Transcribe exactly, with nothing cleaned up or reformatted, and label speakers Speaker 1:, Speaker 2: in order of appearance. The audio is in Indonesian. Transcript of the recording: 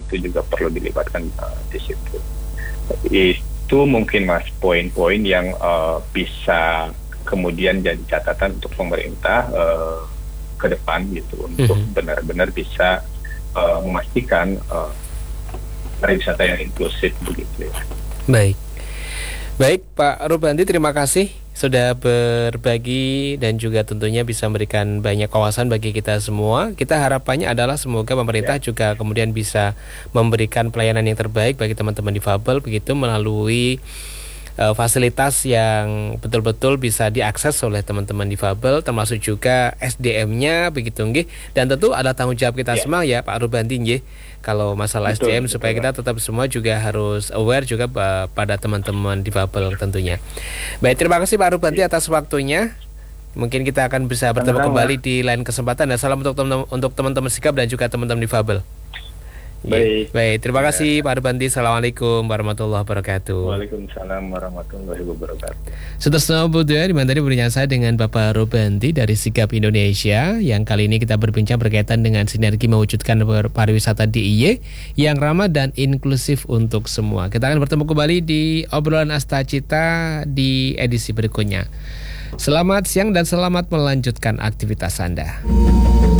Speaker 1: itu juga perlu dilibatkan uh, di situ. Itu mungkin Mas poin-poin yang uh, bisa kemudian jadi catatan untuk pemerintah uh, ke depan gitu, untuk mm-hmm. benar-benar bisa uh, memastikan uh, pariwisata yang inklusif begitu ya.
Speaker 2: Baik. Baik Pak Rubandi, terima kasih sudah berbagi dan juga tentunya bisa memberikan banyak wawasan bagi kita semua. Kita harapannya adalah semoga pemerintah ya. juga kemudian bisa memberikan pelayanan yang terbaik bagi teman-teman difabel begitu melalui uh, fasilitas yang betul-betul bisa diakses oleh teman-teman difabel, termasuk juga S D M-nya begitu nggih. Dan tentu ada tanggung jawab kita ya. semua ya Pak Rubandi nggih. Kalau masalah betul, S D M betul, supaya betul. kita tetap semua juga harus aware juga pada teman-teman difabel tentunya. Baik, terima kasih Pak Rubandi atas waktunya. Mungkin kita akan bisa bertemu Sama-sama. kembali di lain kesempatan. Dan salam untuk teman-teman untuk teman-teman Sigap dan juga teman-teman difabel.
Speaker 1: Baik.
Speaker 2: Baik, terima kasih Pak Rubandi. Assalamualaikum warahmatullahi wabarakatuh.
Speaker 1: Waalaikumsalam warahmatullahi wabarakatuh.
Speaker 2: Seterusnya Buddha, di mana tadi berbincang saya dengan Bapak Rubandi dari Sigap Indonesia, yang kali ini kita berbincang berkaitan dengan sinergi mewujudkan pariwisata D I Y yang ramah dan inklusif untuk semua. Kita akan bertemu kembali di obrolan Astacita di edisi berikutnya. Selamat siang dan selamat melanjutkan aktivitas Anda.